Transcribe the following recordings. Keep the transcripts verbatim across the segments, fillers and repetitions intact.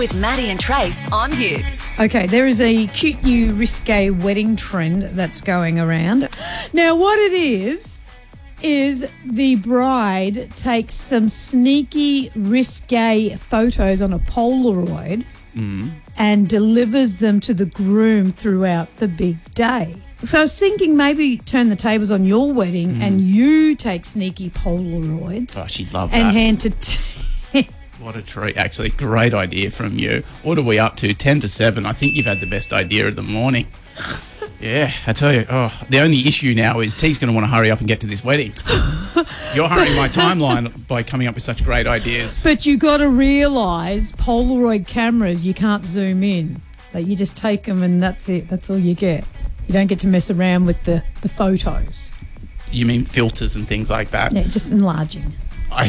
with Maddie and Trace on Hits. Okay, there is a cute new risque wedding trend that's going around. Now, what it is, is the bride takes some sneaky risque photos on a Polaroid mm. and delivers them to the groom throughout the big day. So I was thinking maybe turn the tables on your wedding mm. and you take sneaky Polaroids. Oh, she'd love and that. hand to... T- What a treat. Actually, great idea from you. What are we up to? ten to seven. I think you've had the best idea of the morning. Yeah, I tell you. Oh, the only issue now is T's going to want to hurry up and get to this wedding. You're hurrying my timeline by coming up with such great ideas. But you got to realise Polaroid cameras, you can't zoom in. Like you just take them and that's it. That's all you get. You don't get to mess around with the, the photos. You mean filters and things like that? Yeah, just enlarging. I...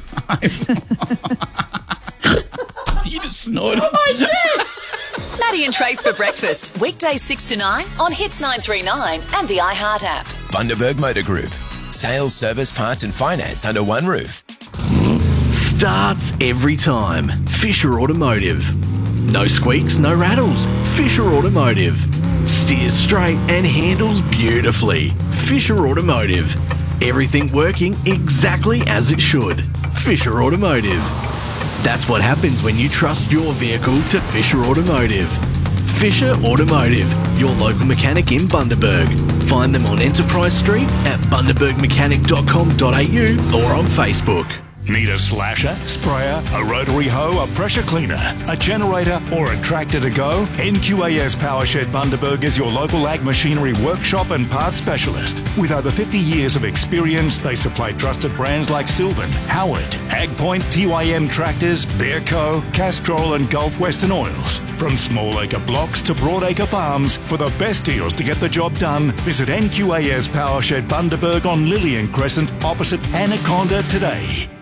You just snorted. I did. Maddie and Trace for breakfast, weekdays six to nine on Hits nine three nine and the iHeart app. Bundaberg Motor Group. Sales, service, parts and finance under one roof. Starts every time. Fisher Automotive. No squeaks, no rattles. Fisher Automotive. Steers straight and handles beautifully. Fisher Automotive. Everything working exactly as it should. Fisher Automotive. That's what happens when you trust your vehicle to Fisher Automotive. Fisher Automotive, your local mechanic in Bundaberg. Find them on Enterprise Street at bundaberg mechanic dot com dot a u or on Facebook. Need a slasher, sprayer, a rotary hoe, a pressure cleaner, a generator or a tractor to go? N Q A S Powershed Bundaberg is your local ag machinery workshop and parts specialist. With over fifty years of experience, they supply trusted brands like Sylvan, Howard, AgPoint, T Y M Tractors, Bearco, Castrol and Gulf Western Oils. From small acre blocks to broad acre farms, for the best deals to get the job done, visit N Q A S Powershed Bundaberg on Lillian Crescent opposite Anaconda today.